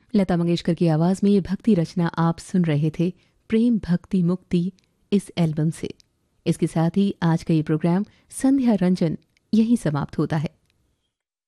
लता मंगेशकर की आवाज में ये भक्ति रचना आप सुन रहे थे प्रेम भक्ति मुक्ति इस एल्बम से। इसके साथ ही आज का ये प्रोग्राम संध्या रंजन यहीं समाप्त होता है।